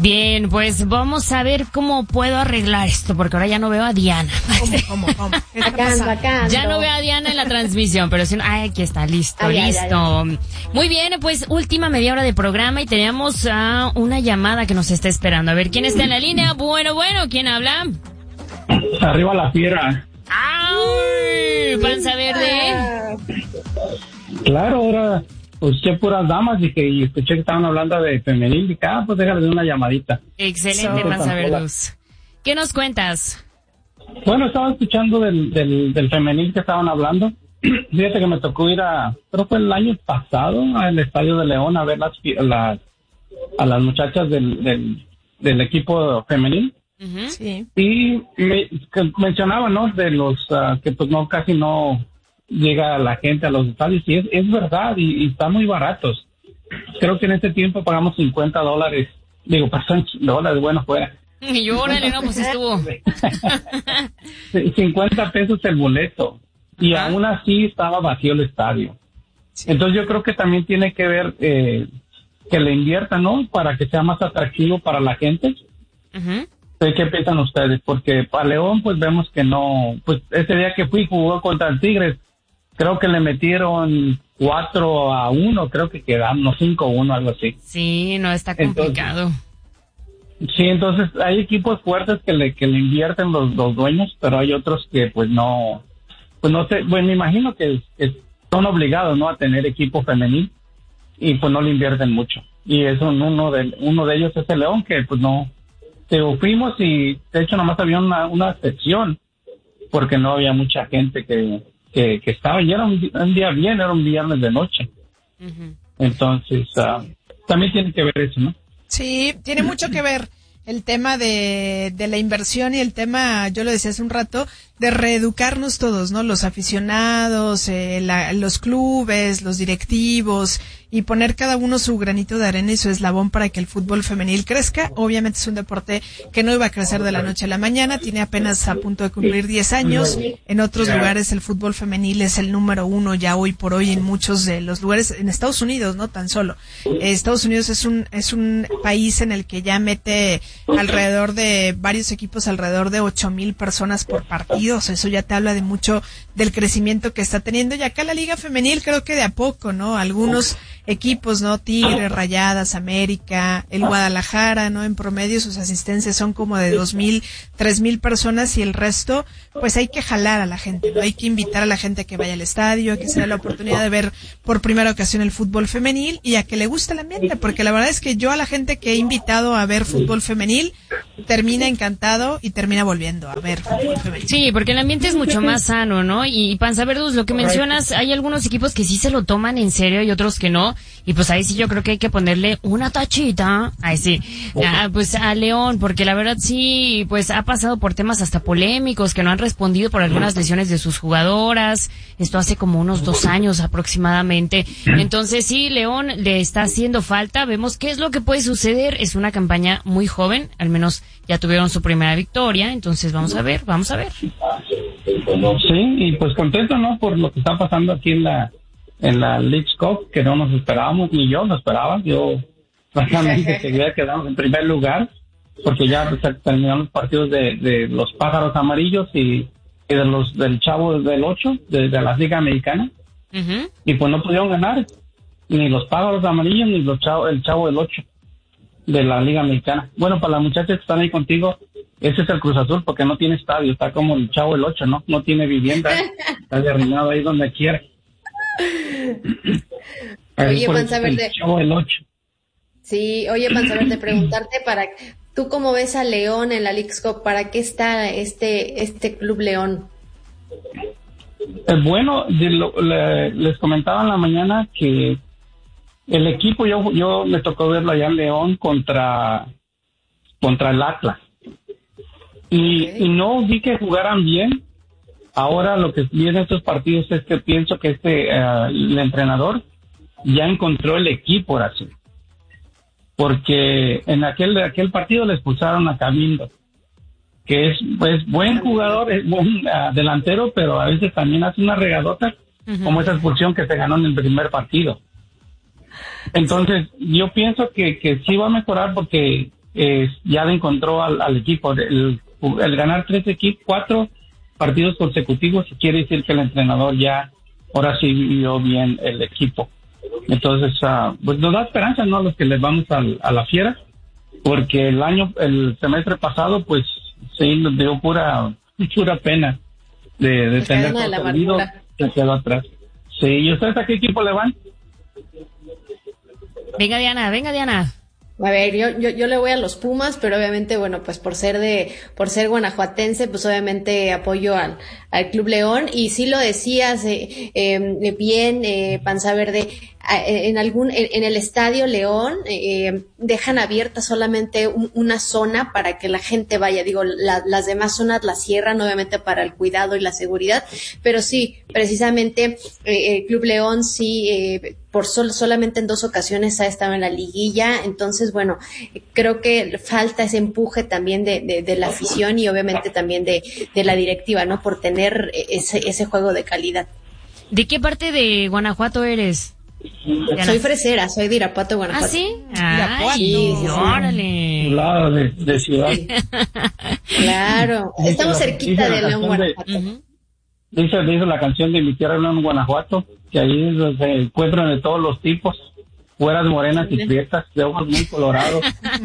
Bien, pues vamos a ver cómo puedo arreglar esto, porque ahora ya no veo a Diana. ¿Cómo? Acá. Ya no veo a Diana en la transmisión, pero si no, aquí está, listo. Muy bien, pues última media hora de programa y tenemos una llamada que nos está esperando. A ver, ¿quién está en la línea? Bueno, ¿quién habla? Arriba la fiera. ¡Ay! ¿Panza verde? Claro, ahora escuché puras damas y escuché que estaban hablando de femenil y pues déjale de una llamadita. Excelente, Panza Verduz. ¿Qué nos cuentas? Bueno, estaba escuchando del femenil que estaban hablando. Fíjate que me tocó ir creo fue el año pasado, al Estadio de León a ver a las muchachas del equipo femenil. Uh-huh. Sí. Y mencionaba, ¿no? De los que pues no, casi no llega la gente a los estadios, y es verdad, y están muy baratos. Creo que en este tiempo pagamos $50, dólares, bueno, fuera. Y órale, no, pues estuvo. 50 pesos el boleto, y aún así estaba vacío el estadio. Sí. Entonces yo creo que también tiene que ver que le inviertan, ¿no? Para que sea más atractivo para la gente. Uh-huh. ¿Qué piensan ustedes? Porque para León, pues vemos que no, pues ese día que jugó contra el Tigres, creo que le metieron 4-1, creo que quedaron 5-1, algo así. Sí, no, está complicado. Entonces hay equipos fuertes que le invierten los dueños, pero hay otros que pues no sé, me imagino que son obligados, ¿no? A tener equipo femenil y pues no le invierten mucho. Y eso uno de ellos es el León, que pues no. Fuimos y de hecho nomás había una sección porque no había mucha gente que estaba, y era un día bien, era un viernes de noche. Uh-huh. Entonces también tiene que ver eso, ¿no? Sí, tiene mucho que ver el tema de la inversión y el tema, yo lo decía hace un rato, de reeducarnos todos, ¿no? Los aficionados, los clubes, los directivos, y poner cada uno su granito de arena y su eslabón para que el fútbol femenil crezca. Obviamente es un deporte que no iba a crecer de la noche a la mañana, tiene apenas a punto de cumplir 10 años. En otros lugares el fútbol femenil es el número 1 ya hoy por hoy en muchos de los lugares, en Estados Unidos, no tan solo. Estados Unidos es un país en el que ya mete alrededor de varios equipos, alrededor de 8,000 personas por partido. Eso ya te habla de mucho del crecimiento que está teniendo. Y acá la liga femenil creo que de a poco, ¿no? Algunos equipos, ¿no? Tigres, Rayadas, América, el Guadalajara, ¿no? En promedio sus asistencias son como de 2,000, 3,000 personas, y el resto, pues hay que jalar a la gente, ¿no? Hay que invitar a la gente a que vaya al estadio, a que se dé la oportunidad de ver por primera ocasión el fútbol femenil y a que le guste el ambiente, porque la verdad es que yo a la gente que he invitado a ver fútbol femenil termina encantado y termina volviendo a ver fútbol femenil. Sí, porque el ambiente es mucho más sano, ¿no? Y Panza Verduz, lo que mencionas, hay algunos equipos que sí se lo toman en serio y otros que no. Y pues ahí sí yo creo que hay que ponerle una tachita, pues a León, porque la verdad sí, pues ha pasado por temas hasta polémicos, que no han respondido por algunas lesiones de sus jugadoras. Esto hace como unos 2 años aproximadamente. Entonces sí, León le está haciendo falta. Vemos qué es lo que puede suceder. Es una campaña muy joven, al menos ya tuvieron su primera victoria. Entonces vamos a ver. Sí, y pues contento, ¿no? Por lo que está pasando aquí en la Leagues Cup, que no nos esperábamos, ni yo no esperaba. Yo francamente quería quedarnos en primer lugar, porque ya terminaron los partidos de los Pájaros Amarillos y del Chavo del 8 de la Liga Americana. Uh-huh. Y pues no pudieron ganar ni los Pájaros Amarillos ni el Chavo del 8 de la Liga Americana. Bueno, para las muchachas que están ahí contigo, ese es el Cruz Azul, porque no tiene estadio, está como el Chavo del 8, no tiene vivienda, está derribado ahí donde quiere. Oye, Panza Verde. El 8. Sí, oye, Panza Verde, preguntarte ¿tú cómo ves a León en la Leagues Cup? ¿Para qué está este Club León? Bueno, les comentaba en la mañana que el equipo, yo me tocó verlo allá en León contra el Atlas. Y no vi que jugaran bien. Ahora lo que vi en estos partidos es que pienso que el entrenador ya encontró el equipo ahora sí. Porque en aquel partido le expulsaron a Camilo, que es pues buen jugador, es buen delantero, pero a veces también hace una regadota, como esa expulsión que se ganó en el primer partido. Entonces yo pienso que sí va a mejorar, porque ya le encontró al equipo. El ganar 4 partidos consecutivos quiere decir que el entrenador ya ahora sí vio bien el equipo. Entonces, pues nos da esperanza, ¿no? A los que les vamos a la Fiera, porque el semestre pasado, pues sí, nos dio pura pena de tener perdido, se quedó atrás. Sí, ¿y ustedes a qué equipo le van? Venga, Diana. A ver, yo le voy a los Pumas, pero obviamente, bueno, pues por ser guanajuatense, pues obviamente apoyo al Club León. Y sí lo decías bien, Panza Verde, en el Estadio León dejan abierta solamente una zona para que la gente vaya. Digo, las demás zonas las cierran, obviamente para el cuidado y la seguridad, pero sí, precisamente el Club León sí solamente en 2 ocasiones ha estado en la liguilla. Entonces, bueno, creo que falta ese empuje también de la afición y obviamente también de la directiva, ¿no? Por tener ese juego de calidad. ¿De qué parte de Guanajuato eres? Soy fresera, soy de Irapuato, Guanajuato. ¿Ah, sí? Irapuato. Sí. Órale. Lado de ciudad. Claro, estamos cerquita de León, Guanajuato. Dice la canción de Mi Tierra León, Guanajuato, que ahí se encuentran de todos los tipos, fueras morenas y prietas, de ojos muy colorados.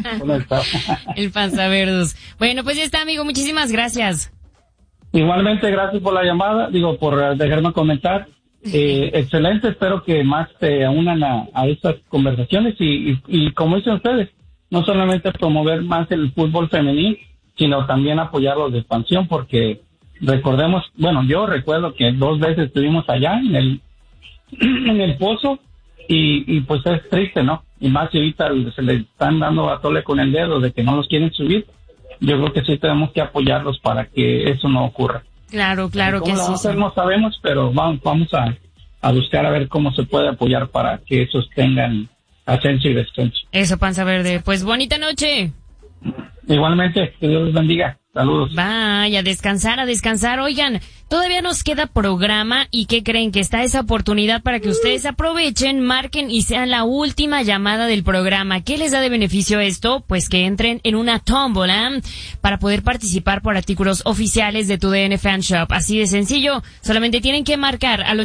El Panzaverdos. Bueno, pues ya está, amigo, muchísimas gracias. Igualmente, gracias por la llamada, por dejarme comentar. Excelente, espero que más se unan a estas conversaciones y como dicen ustedes, no solamente promover más el fútbol femenil, sino también apoyarlos de expansión, porque recordemos, bueno, yo recuerdo que 2 veces estuvimos allá en el pozo y pues es triste, ¿no? Y más si ahorita se le están dando a tole con el dedo de que no los quieren subir. Yo creo que sí tenemos que apoyarlos para que eso no ocurra. Claro que sí. No sabemos, pero vamos a buscar a ver cómo se puede apoyar para que esos tengan ascenso y descenso. Eso, Panza Verde. Pues bonita noche. Igualmente, que Dios les bendiga. Saludos. Vaya, a descansar. Oigan, todavía nos queda programa y ¿qué creen? Que está esa oportunidad para que ustedes aprovechen, marquen y sean la última llamada del programa. ¿Qué les da de beneficio esto? Pues que entren en una tómbola para poder participar por artículos oficiales de TUDN Fan Shop. Así de sencillo, solamente tienen que marcar al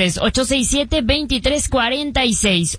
833-867-2346.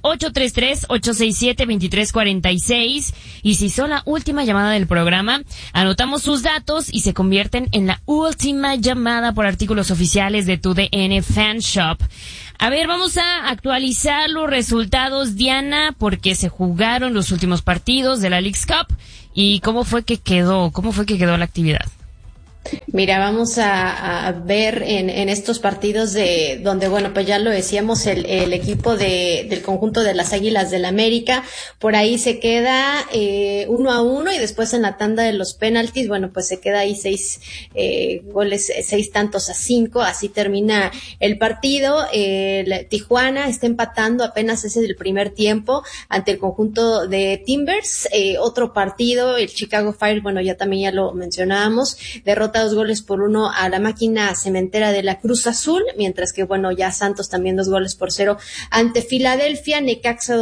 833-867-2346. Y si son la última llamada del programa, anotamos sus datos y se convierten en la última llamada por artículos oficiales de TUDN Fan Shop. A ver, vamos a actualizar los resultados, Diana, porque se jugaron los últimos partidos de la Leagues Cup. ¿Y cómo fue que quedó la actividad? Mira, vamos a ver en estos partidos donde, bueno, pues ya lo decíamos, el equipo del conjunto de las Águilas del América, por ahí se queda 1-1 y después en la tanda de los penaltis, bueno, pues se queda ahí 6 goles, 6-5, así termina el partido. Tijuana está empatando apenas ese del primer tiempo ante el conjunto de Timbers. Otro partido, el Chicago Fire, bueno, ya lo mencionábamos, derrota 2-1 a la máquina cementera de la Cruz Azul, mientras que, bueno, ya Santos también 2-0 ante Filadelfia, Necaxa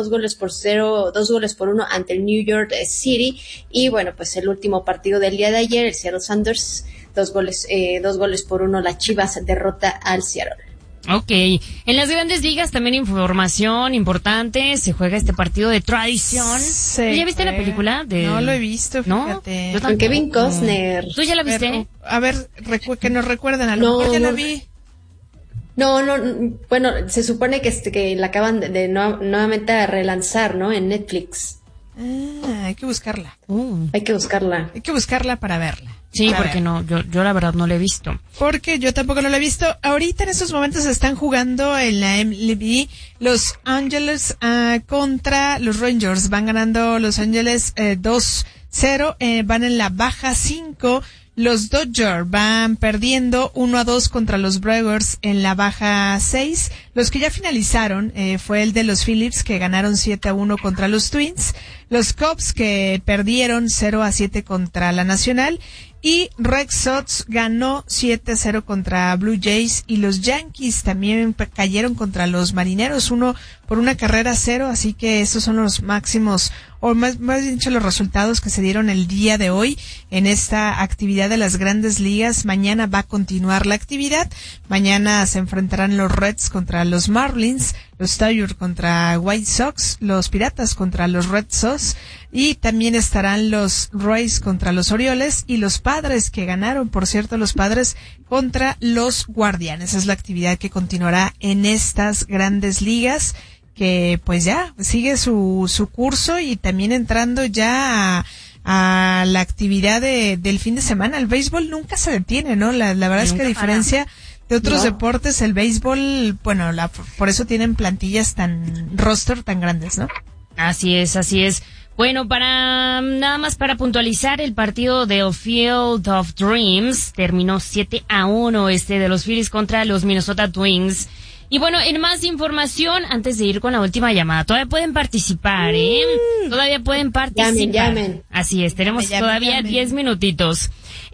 2-1 ante el New York City, y bueno, pues el último partido del día de ayer, el Seattle Sounders 2-1, la Chivas derrota al Seattle. Ok, en las grandes ligas también información importante, se juega este partido de tradición. ¿Ya viste la película? No lo he visto, fíjate. ¿No? Con Kevin Costner. ¿Tú ya la viste? A ver, que nos recuerden, a lo mejor ya la vi. No, bueno, se supone que la acaban de nuevamente relanzar, ¿no? En Netflix. Hay que buscarla. Hay que buscarla para verla. Sí, porque no, yo la verdad no la he visto. Porque yo tampoco no la he visto. Ahorita en estos momentos están jugando en la MLB Los Ángeles contra los Rangers. Van ganando Los Ángeles 2-0, van en la baja 5. Los Dodgers van perdiendo 1-2 contra los Brewers en la baja 6. Los que ya finalizaron fue el de los Phillips, que ganaron 7-1 contra los Twins. Los Cubs, que perdieron 0-7 contra la Nacional. Y Red Sox ganó 7-0 contra Blue Jays. Y los Yankees también cayeron contra los Marineros 1 por 1-0, así que estos son los máximos, o más bien dicho, los resultados que se dieron el día de hoy en esta actividad de las Grandes Ligas. Mañana va a continuar la actividad. Mañana se enfrentarán los Reds contra los Marlins, los Tigers contra White Sox, los Piratas contra los Red Sox, y también estarán los Rays contra los Orioles y los Padres, que ganaron, por cierto, los Padres contra los Guardianes. Es la actividad que continuará en estas Grandes Ligas, que pues ya sigue su curso, y también entrando ya a la actividad del fin de semana. El béisbol nunca se detiene, ¿no? La verdad es que a diferencia de otros deportes, el béisbol, bueno, por eso tienen plantillas roster tan grandes, ¿no? Así es, así es. Bueno, nada más para puntualizar, el partido del Field of Dreams terminó 7-1 de los Phillies contra los Minnesota Twins. Y bueno, en más información, antes de ir con la última llamada, todavía pueden participar, ¿eh? Todavía pueden participar. Llamen. Así es, tenemos todavía 10 minutitos.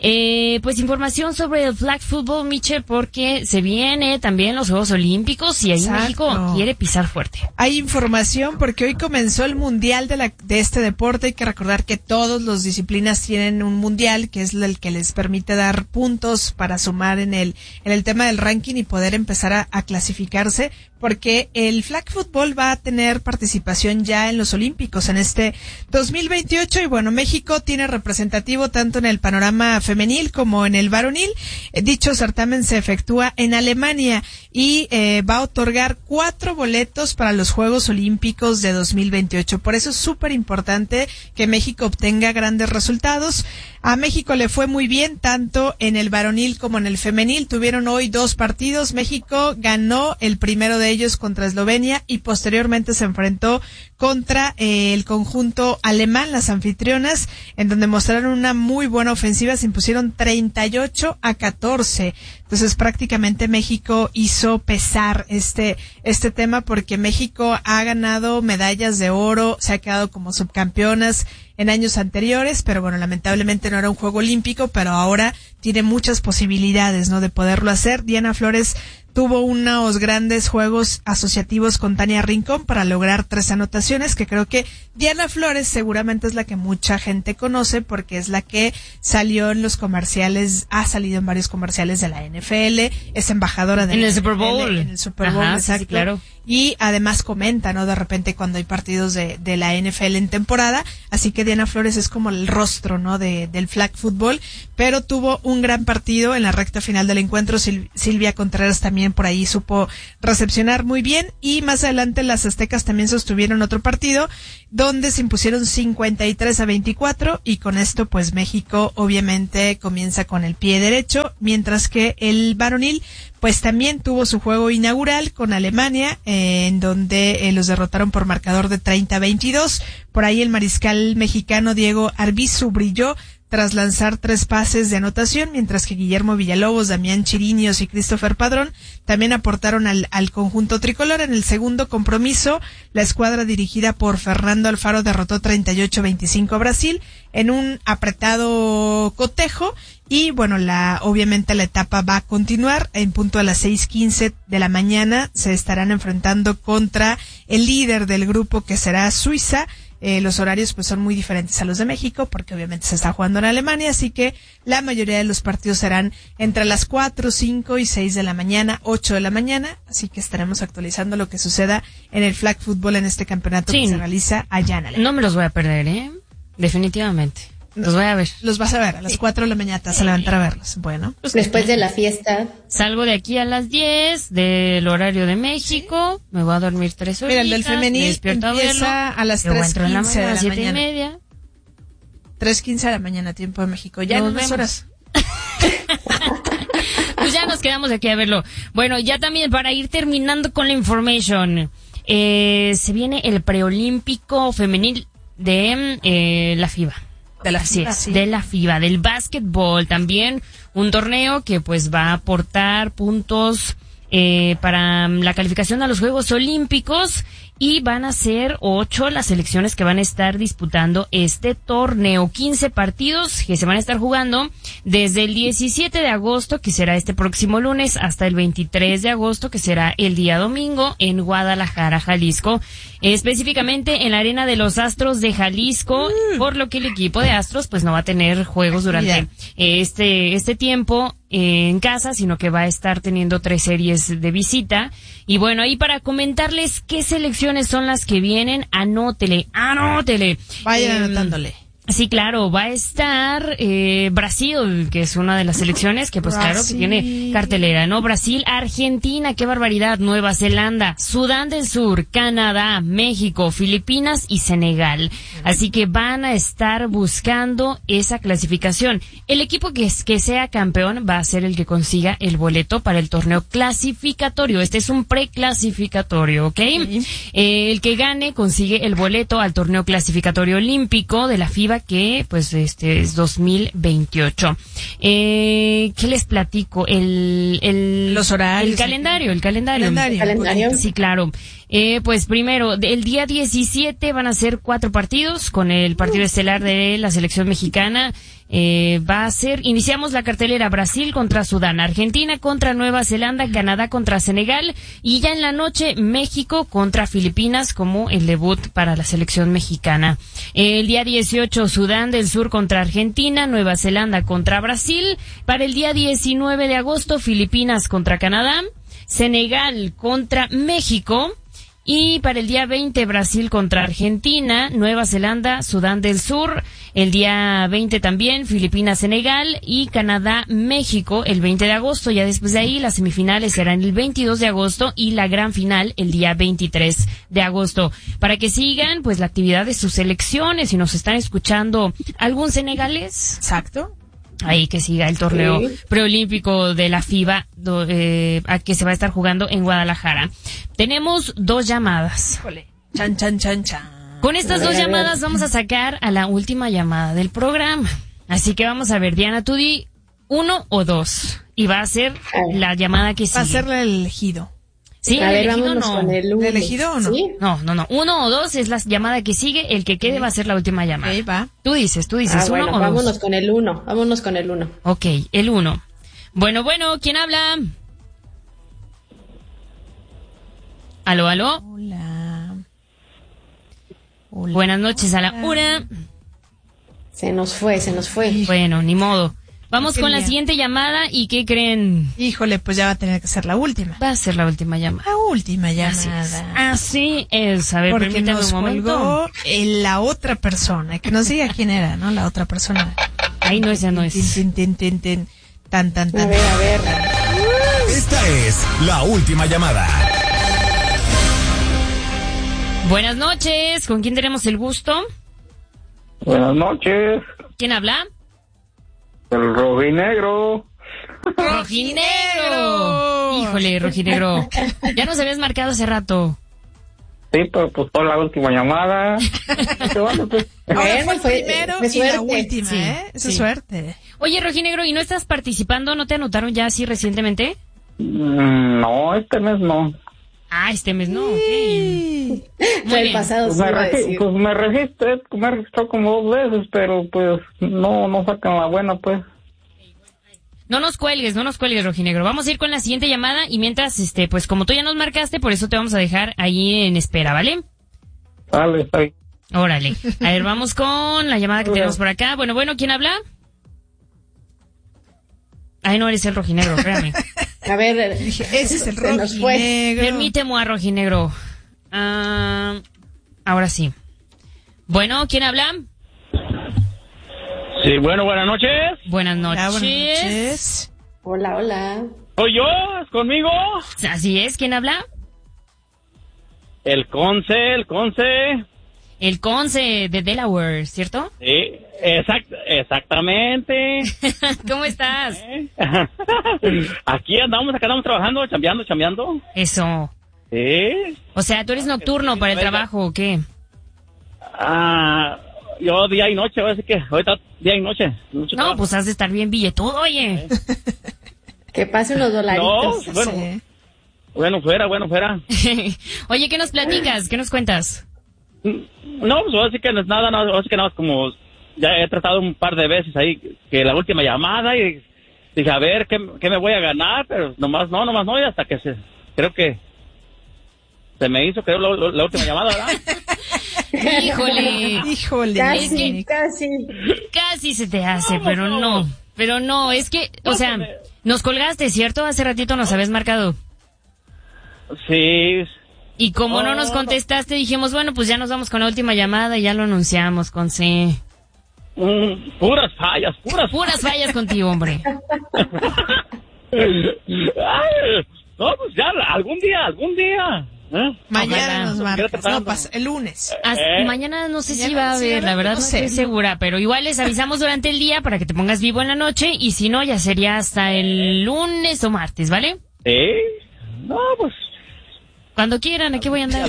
Pues información sobre el flag football, Michelle, porque se viene también los Juegos Olímpicos y ahí México quiere pisar fuerte. Hay información porque hoy comenzó el mundial de este deporte. Hay que recordar que todas las disciplinas tienen un mundial, que es el que les permite dar puntos para sumar en el tema del ranking y poder empezar a clasificarse, porque el flag football va a tener participación ya en los Olímpicos en este 2028, y bueno, México tiene representativo tanto en el panorama femenil como en el varonil. Dicho certamen se efectúa en Alemania y va a otorgar 4 boletos para los Juegos Olímpicos de 2028. Por eso es súper importante que México obtenga grandes resultados. A México le fue muy bien tanto en el varonil como en el femenil. Tuvieron hoy 2 partidos. México ganó el primero de ellos contra Eslovenia y posteriormente se enfrentó contra el conjunto alemán, las anfitrionas, en donde mostraron una muy buena ofensiva. Se impusieron 38-14. Entonces prácticamente México hizo pesar este tema, porque México ha ganado medallas de oro, se ha quedado como subcampeonas en años anteriores, pero bueno, lamentablemente no era un juego olímpico, pero ahora tiene muchas posibilidades, ¿no?, de poderlo hacer. Diana Flores tuvo unos grandes juegos asociativos con Tania Rincón para lograr 3 anotaciones, que creo que Diana Flores seguramente es la que mucha gente conoce, porque es la que salió en los comerciales, ha salido en varios comerciales de la NFL, es embajadora en el Super Bowl. En el Super Bowl, exacto. Sí, claro. Y además comenta, ¿no?, de repente cuando hay partidos de la NFL en temporada, así que Diana Flores es como el rostro, ¿no?, del flag football, pero tuvo un gran partido en la recta final del encuentro. Silvia Contreras también por ahí supo recepcionar muy bien, y más adelante las aztecas también sostuvieron otro partido donde se impusieron 53-24, y con esto pues México obviamente comienza con el pie derecho, mientras que el varonil pues también tuvo su juego inaugural con Alemania, en donde los derrotaron por marcador de 30-22. Por ahí el mariscal mexicano Diego Arbizu brilló tras lanzar 3 pases de anotación, mientras que Guillermo Villalobos, Damián Chirinios y Christopher Padrón también aportaron al conjunto tricolor. En el segundo compromiso, la escuadra dirigida por Fernando Alfaro derrotó 38-25 a Brasil en un apretado cotejo. Y bueno, obviamente la etapa va a continuar. En punto a las 6:15 de la mañana se estarán enfrentando contra el líder del grupo, que será Suiza. Los horarios pues son muy diferentes a los de México, porque obviamente se está jugando en Alemania, así que la mayoría de los partidos serán entre las 4, 5 y 6 de la mañana, 8 de la mañana, así que estaremos actualizando lo que suceda en el flag football en este campeonato que se realiza allá en Alemania. No me los voy a perder, definitivamente. Los voy a ver. Los vas a ver a las 4 de la mañana, te vas a levantar a verlos. Bueno. Pues después de la fiesta. Salgo de aquí a las 10 del horario de México. Me voy a dormir 3 horas. Mira, el del femenil empieza a las 3:15 de la 7:30. 3:15 de la mañana, tiempo de México. Ya en unas horas. Pues ya nos quedamos aquí a verlo. Bueno, ya también para ir terminando con la information. Se viene el preolímpico femenil de la FIBA. De la FIBA, del básquetbol, también un torneo que pues va a aportar puntos para la calificación a los Juegos Olímpicos, y van a ser 8 las selecciones que van a estar disputando este torneo. 15 partidos que se van a estar jugando desde el 17 de agosto, que será este próximo lunes, hasta el 23 de agosto, que será el día domingo, en Guadalajara, Jalisco. Específicamente en la Arena de los Astros de Jalisco, por lo que el equipo de Astros pues no va a tener juegos durante este tiempo en casa, sino que va a estar teniendo 3 series de visita. Y bueno, ahí para comentarles qué selecciones son las que vienen, anótele. Vayan anotándole. Sí, claro, va a estar Brasil, que es una de las selecciones que pues claro que tiene cartelera, ¿no? Brasil, Argentina, qué barbaridad, Nueva Zelanda, Sudán del Sur, Canadá, México, Filipinas y Senegal. Así que van a estar buscando esa clasificación. El equipo que sea campeón va a ser el que consiga el boleto para el torneo clasificatorio. Este es un preclasificatorio, ¿ok? El que gane consigue el boleto al torneo clasificatorio olímpico de la FIBA, que pues es 2028. ¿Qué les platico? Los horarios. El calendario. Sí, claro. Pues primero, el día 17 van a ser 4 partidos con el partido estelar de la selección mexicana. Iniciamos la cartelera: Brasil contra Sudán, Argentina contra Nueva Zelanda, Canadá contra Senegal, y ya en la noche México contra Filipinas como el debut para la selección mexicana. El día 18 Sudán del Sur contra Argentina, Nueva Zelanda contra Brasil. Para el día 19 de agosto Filipinas contra Canadá, Senegal contra México. Y para el día 20, Brasil contra Argentina, Nueva Zelanda, Sudán del Sur. El día 20 también, Filipinas, Senegal, y Canadá, México, el 20 de agosto. Ya después de ahí, las semifinales serán el 22 de agosto y la gran final el día 23 de agosto. Para que sigan, pues, la actividad de sus selecciones. Si nos están escuchando algún senegalés. Exacto. Ahí que siga el torneo preolímpico de la FIBA, a que se va a estar jugando en Guadalajara. Tenemos 2 llamadas. Chan. Con estas 2 llamadas vamos a sacar a la última llamada del programa. Así que vamos a ver, Diana, tú di 1 o 2. Y va a ser la llamada que sigue. Va a ser el elegido. Sí, a ver, elegido vámonos con el 1. ¿El elegido o no? ¿Sí? No. 1 o 2 es la llamada que sigue. El que quede va a ser la última llamada. Ahí va. Tú dices, 1 o 2. Vámonos con el 1. Ok, el 1. Bueno, ¿quién habla? ¿Aló? Hola. Buenas noches a la 1. Se nos fue. Bueno, ni modo. Vamos con la siguiente llamada. ¿Y qué creen? Híjole, pues ya va a tener que ser la última. Va a ser la última llamada. La última llamada. Así es. A ver, porque permítame nos un momento. colgó la otra persona. Que nos diga quién era, ¿no? La otra persona. Ahí no es, ya no es. Tan. A ver. Esta es la última llamada. Buenas noches. ¿Con quién tenemos el gusto? Buenas noches. ¿Quién habla? El rojinegro. ¡Rojinegro! Híjole, rojinegro. Ya nos habías marcado hace rato. Sí, pero pues fue la última llamada. Ahora fue el primero y la última, sí, Esa es suerte. Oye, rojinegro, ¿y no estás participando? ¿No te anotaron ya así recientemente? No, este mes no. Ah, este mes no, ok. Fue el pasado, Pues sí iba a decir. me registré como 2 veces, pero pues no sacan la buena, pues. No nos cuelgues, rojinegro. Vamos a ir con la siguiente llamada y mientras, pues como tú ya nos marcaste, por eso te vamos a dejar ahí en espera, ¿vale? Vale, está bien. Órale. A ver, vamos con la llamada que tenemos por acá. Bueno, ¿quién habla? Ay, no eres el rojinegro, espérame. A ver, Ese es el se nos fue. rojinegro. Permíteme a rojinegro. Ahora sí. Bueno, ¿quién habla? Sí, bueno, buenas noches. Buenas noches. Hola, buenas noches. Hola. ¿Soy yo? ¿Es conmigo? Así es, ¿quién habla? El Conce. El Conce de Delaware, ¿cierto? Sí, exactamente. ¿Cómo estás? Aquí andamos trabajando, chambeando. Eso. Sí. O sea, ¿tú eres nocturno para el trabajo o qué? Yo día y noche, así que ahorita día y noche. No, pues has de estar bien billetudo, oye. Que pase unos dolaritos. No, bueno. Sí. Bueno fuera. Oye, ¿qué nos platicas? ¿Qué nos cuentas? No, pues ahora sí que no es nada, ahora sí que nada, como ya he tratado un par de veces ahí, que la última llamada, y dije, a ver, ¿qué me voy a ganar? Pero nomás no, y hasta que creo que se me hizo, la última llamada, ¿verdad? Híjole. Casi se te hace, pero no, es que, o sea, nos colgaste, ¿cierto? Hace ratito nos habías marcado. Sí. Y como no nos contestaste, dijimos, bueno, pues ya nos vamos con la última llamada y ya lo anunciamos, Conce. Puras fallas. Puras fallas contigo, hombre. Ay, no, pues ya, algún día. Mañana nos marcas, no pasa, el lunes. Mañana no sé si va a haber, la verdad no estoy segura, pero igual les avisamos durante el día para que te pongas vivo en la noche, y si no, ya sería hasta el lunes o martes, ¿vale? Sí, no, pues... Cuando quieran, aquí voy a andar.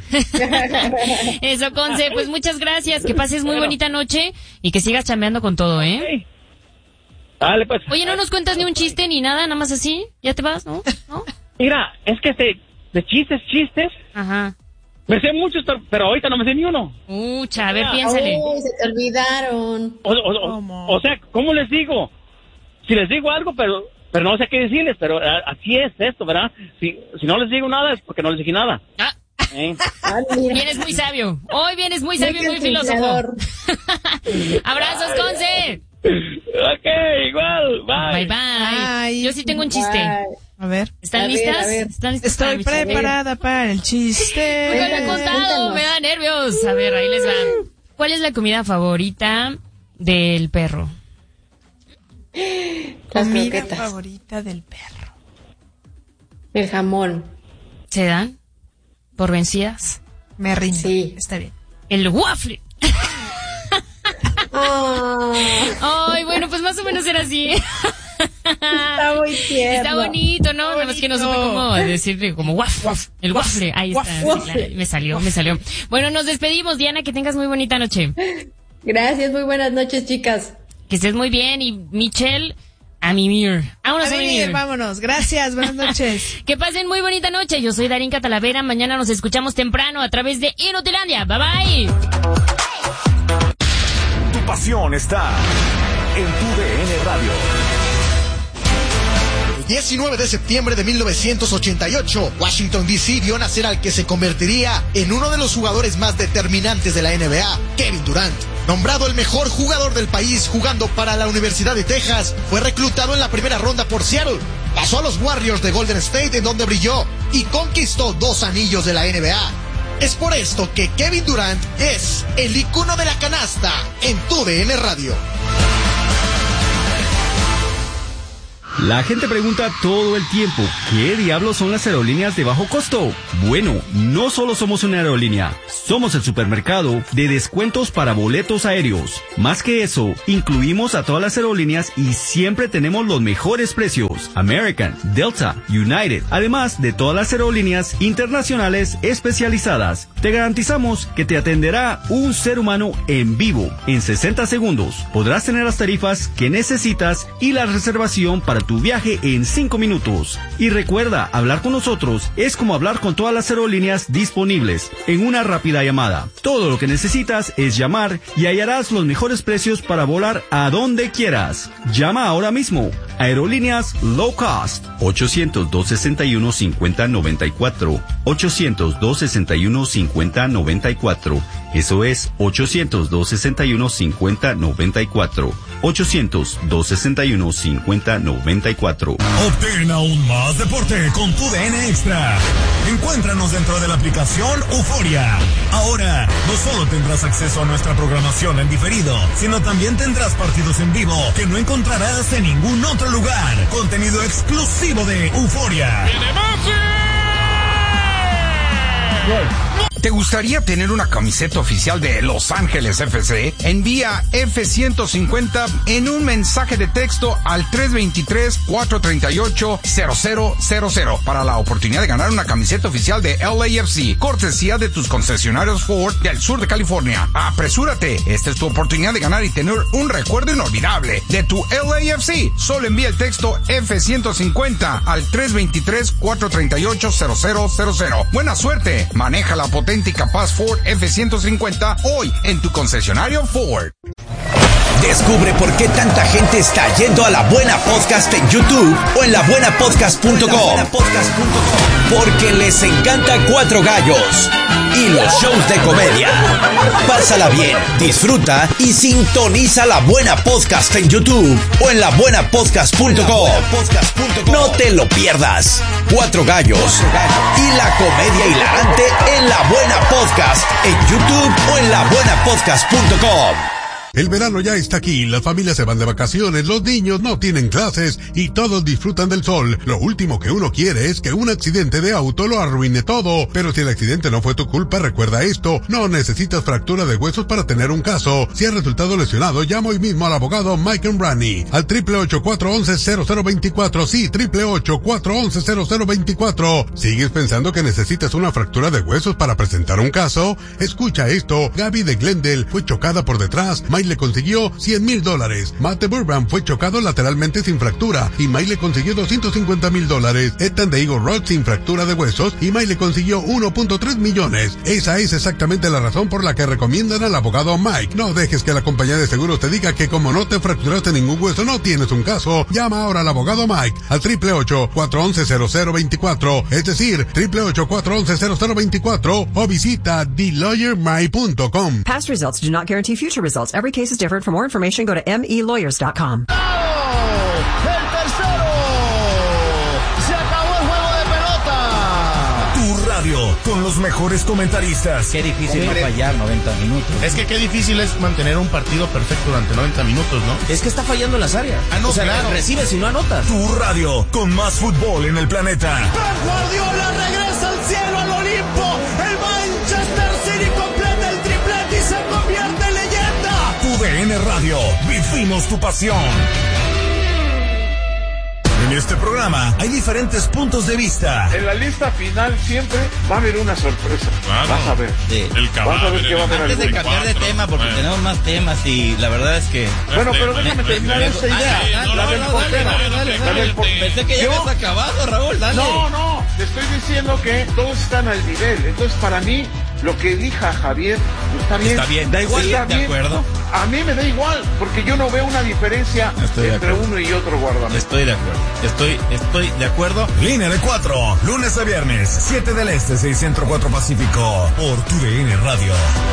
Eso, Conce, pues muchas gracias, que pases muy bonita noche y que sigas chambeando con todo, ¿eh? Okay. Dale, pues. Oye, ¿no nos cuentas ni un chiste ni nada, nada más así? ¿Ya te vas, no? Mira, es que de chistes. Ajá. Me sé muchos, pero ahorita no me sé ni uno. A ver, piénsale. Se te olvidaron. O sea, ¿cómo les digo? Si les digo algo, pero no sé qué decirles, pero así es esto, ¿verdad? Si no les digo nada es porque no les dije nada. Vienes muy sabio. Hoy vienes muy sabio y muy filósofo. Abrazos, Conce. Ok, igual. Bye. Bye. Yo sí tengo un chiste. A ver. ¿Están listas? ¿Están listas? Estoy preparada para el chiste. Nunca lo he contado, me da nervios. A ver, ahí les va. ¿Cuál es la comida favorita del perro? Comida favorita del perro. El jamón. ¿Se dan por vencidas? Me rindo. Sí. Está bien. El waffle. Ay, bueno, pues más o menos era así. Está muy tierno. Está bonito, ¿no? Nada más que no supe cómo decirle, como waffle. El waffle. Ahí está. Sí, claro, me salió. Bueno, nos despedimos, Diana, que tengas muy bonita noche. Gracias, muy buenas noches, chicas. Que estés muy bien, y Michelle, a mimir. Vámonos a mimir. Vámonos. Gracias, buenas noches. Que pasen muy bonita noche. Yo soy Darinka Talavera. Mañana nos escuchamos temprano a través de Inutilandia. Bye bye. Tu pasión está en tu DN Radio. El 19 de septiembre de 1988, Washington D.C. vio nacer al que se convertiría en uno de los jugadores más determinantes de la NBA, Kevin Durant. Nombrado el mejor jugador del país jugando para la Universidad de Texas, fue reclutado en la primera ronda por Seattle. Pasó a los Warriors de Golden State, en donde brilló y conquistó 2 anillos de la NBA. Es por esto que Kevin Durant es el icono de la canasta en tu DN Radio. La gente pregunta todo el tiempo, ¿qué diablos son las aerolíneas de bajo costo? Bueno, no solo somos una aerolínea, somos el supermercado de descuentos para boletos aéreos. Más que eso, incluimos a todas las aerolíneas y siempre tenemos los mejores precios. American, Delta, United, además de todas las aerolíneas internacionales especializadas. Te garantizamos que te atenderá un ser humano en vivo. En 60 segundos podrás tener las tarifas que necesitas y la reservación para tu viaje en 5 minutos. Y recuerda, hablar con nosotros es como hablar con todas las aerolíneas disponibles en una rápida llamada. Todo lo que necesitas es llamar y hallarás los mejores precios para volar a donde quieras. Llama ahora mismo. Aerolíneas Low Cost. 800-261-5094. 800-261-5094. Eso es 800-261-5094. 800-261-5094. Obtén aún más deporte con tu DN Extra. Encuéntranos dentro de la aplicación Euforia. Ahora, no solo tendrás acceso a nuestra programación en diferido, sino también tendrás partidos en vivo que no encontrarás en ningún otro lugar. Contenido exclusivo de Euforia. ¿Te gustaría tener una camiseta oficial de Los Ángeles FC? Envía F-150 en un mensaje de texto al 323-438-0000 para la oportunidad de ganar una camiseta oficial de LAFC, cortesía de tus concesionarios Ford del sur de California. ¡Apresúrate! Esta es tu oportunidad de ganar y tener un recuerdo inolvidable de tu LAFC. Solo envía el texto F-150 al 323-438-0000. ¡Buena suerte! Maneja la potente y capaz Ford F-150 hoy en tu concesionario Ford. Descubre por qué tanta gente está yendo a La Buena Podcast en YouTube o en labuenapodcast.com. Porque les encanta Cuatro Gallos y los shows de comedia. Pásala bien, disfruta y sintoniza La Buena Podcast en YouTube o en labuenapodcast.com. No te lo pierdas. Cuatro Gallos y la comedia hilarante en La Buena Podcast en YouTube o en labuenapodcast.com. El verano ya está aquí, las familias se van de vacaciones, los niños no tienen clases y todos disfrutan del sol. Lo último que uno quiere es que un accidente de auto lo arruine todo. Pero si el accidente no fue tu culpa, recuerda esto, no necesitas fractura de huesos para tener un caso. Si has resultado lesionado, llama hoy mismo al abogado Mike Brani al 888-411-0024, sí, 888-411-0024. ¿Sigues pensando que necesitas una fractura de huesos para presentar un caso? Escucha esto, Gaby de Glendale fue chocada por detrás, Mike le consiguió $100,000. Matt de Burbank fue chocado lateralmente sin fractura y Mike le consiguió $250,000. Ethan de Eagle Rock sin fractura de huesos y Mike le consiguió $1.3 millones. Esa es exactamente la razón por la que recomiendan al abogado Mike. No dejes que la compañía de seguros te diga que como no te fracturaste ningún hueso no tienes un caso. Llama ahora al abogado Mike al 888-411-0024, es decir, 888-411-0024 o visita TheLawyerMike.com. Past results do not guarantee future results. Every case is different. For more information, go to melawyers.com. ¡El tercero! ¡Se acabó el juego de pelota! Tu radio, con los mejores comentaristas. Qué difícil no fallar 90 minutos. Es que qué difícil es mantener un partido perfecto durante 90 minutos, ¿no? Es que está fallando en las áreas. No, o sea, claro. Recibes y no anotas. Tu radio, con más fútbol en el planeta. ¡Pep Guardiola regresa al cielo, al Olimpo! ¡El Manchester City completa el triplete y se convierte en leyenda! TUDN Radio, vivimos tu pasión. En este programa hay diferentes puntos de vista. En la lista final siempre va a haber una sorpresa. Claro. Vas a ver. Sí. Vas a ver qué va a haber. Antes de cambiar de tema, porque tenemos más temas y la verdad es que... Bueno, pero déjame terminar esta idea. La del portero. Pensé que ya habías acabado, Raúl, dale. No, te estoy diciendo que todos están al nivel. Entonces, para mí, lo que elija Javier está bien. Está bien, da igual, está de bien. acuerdo. A mí me da igual, porque yo no veo una diferencia entre uno y otro guardameta. Estoy de acuerdo. Estoy de acuerdo. Línea de 4, lunes a viernes, 7 del Este, 6 Centro, 4 Pacífico, por TUDN Radio.